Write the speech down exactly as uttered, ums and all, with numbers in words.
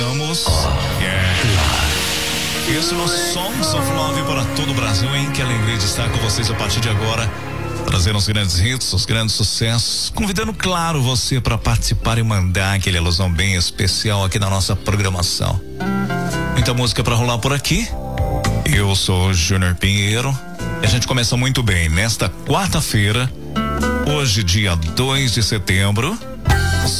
Vamos. Yeah. Isso no Songs of Love para todo o Brasil, hein? Que alegria de estar com vocês a partir de agora, trazendo os grandes hits, os grandes sucessos, convidando, claro, você para participar e mandar aquele alusão bem especial aqui na nossa programação. Muita música para rolar por aqui. Eu sou o Júnior Pinheiro e a gente começa muito bem nesta quarta-feira, hoje dia dois de setembro.